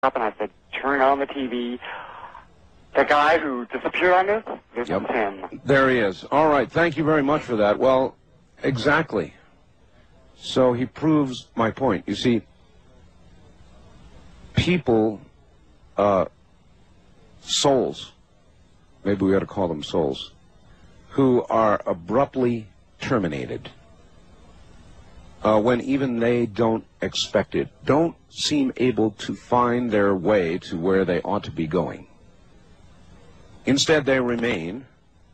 up and I said, turn on the TV. The guy who disappeared on this is him. There he is. All right, thank you very much for that. Well, exactly. So he proves my point. You see, people, souls, maybe we ought to call them souls, who are abruptly terminated when even they don't expect it, don't seem able to find their way to where they ought to be going. Instead, they remain,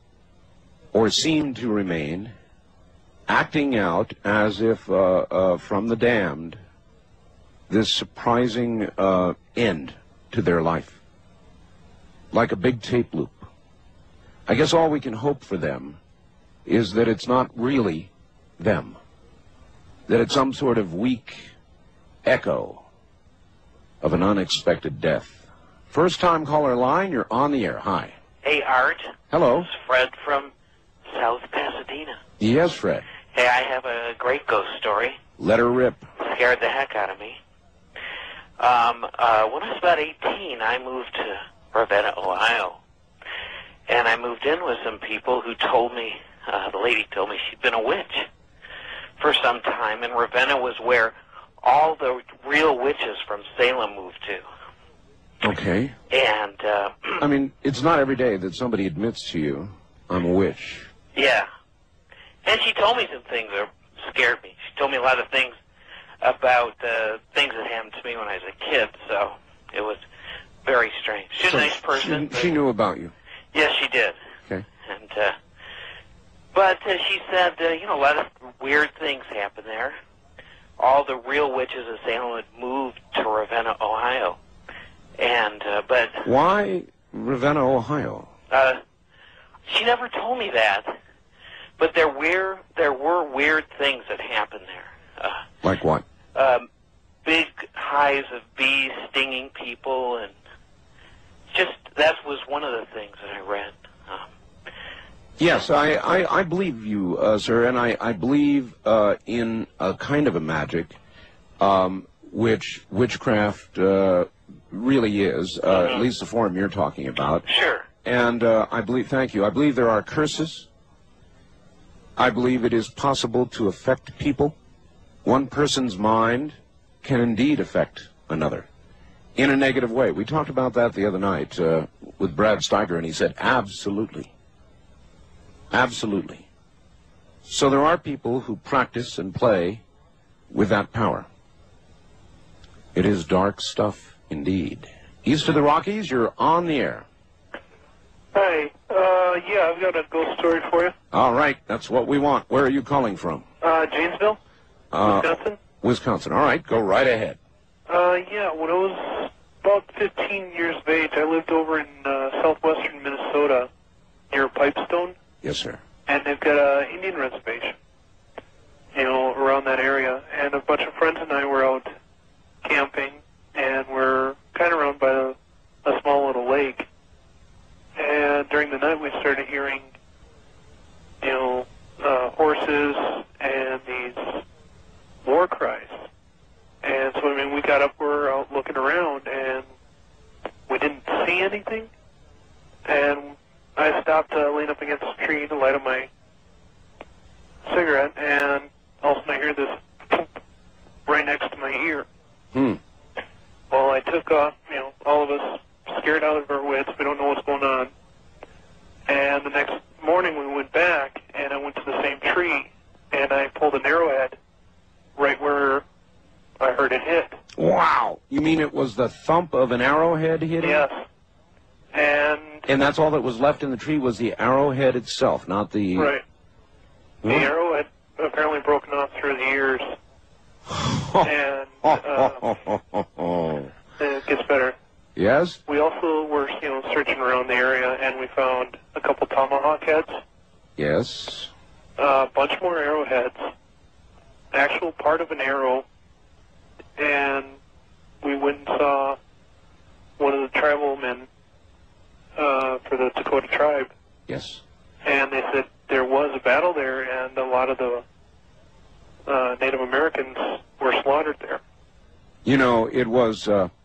or seem to remain, acting out as if from the damned, this surprising end to their life, like a big tape loop. I guess all we can hope for them is that it's not really them, that it's some sort of weak echo of an unexpected death. First-time caller line, you're on the air. Hi. Hey, Art. Hello. This is Fred from South Pasadena. Yes, Fred. Hey, I have a great ghost story. Let her rip. Scared the heck out of me. When I was about 18, I moved to Ravenna, Ohio. And I moved in with some people who told me, the lady told me she'd been a witch for some time. And Ravenna was where all the real witches from Salem moved to. Okay. And, I mean, it's not every day that somebody admits to you, I'm a witch. yeah. And she told me some things that scared me. She told me a lot of things about things that happened to me when I was a kid, so it was very strange. She's a nice person. She knew about you. Yes, she did. Okay. And, but she said, a lot of weird things happened there. All the real witches of Salem had moved to Ravenna, Ohio. And, but... Why Ravenna, Ohio? She never told me that. But there were weird things that happened there. Like what? Big hives of bees stinging people, and just, that was one of the things that I read. Yes, I believe you, sir, and I believe in a kind of a magic, which witchcraft really is, at least the form you're talking about. Sure. And I believe, thank you, I believe there are curses. I believe it is possible to affect people. One person's mind can indeed affect another in a negative way. We talked about that the other night with Brad Steiger, and he said, absolutely. Absolutely. So there are people who practice and play with that power. It is dark stuff indeed. East of the Rockies, you're on the air. Hi. Yeah, I've got a ghost story for you. All right, that's what we want. Where are you calling from? Janesville, Wisconsin. Wisconsin. All right, go right ahead. Yeah, when I was about 15 years of age, I lived over in southwestern Minnesota near Pipestone. Yes, sir. And they've got an Indian reservation, around that area. And a bunch of friends and I were out camping, and we're kind of around by a small little lake. And during the night, we started hearing, horses and these war cries. And so, we got up, we're out looking around, and we didn't see anything. And I stopped leaning up against a tree to light up my cigarette, and all of a sudden I hear this right next to my ear. Well, I took off, all of us scared out of our wits. We don't know what's going on. And the next morning we went back, and I went to the same tree, and I pulled an arrowhead right where I heard it hit. Wow. You mean it was the thump of an arrowhead hitting? Yes. And that's all that was left in the tree was the arrowhead itself, not the... Right. The arrow had apparently broken off through the ears. And it gets better. Yes? We also were, searching around the area, and we found a couple tomahawk heads. Yes. A bunch more arrowheads. Actual part of an arrow. And we went and saw one of the tribal men for the Dakota tribe. Yes. And they said there was a battle there, and a lot of the Native Americans were slaughtered there. It was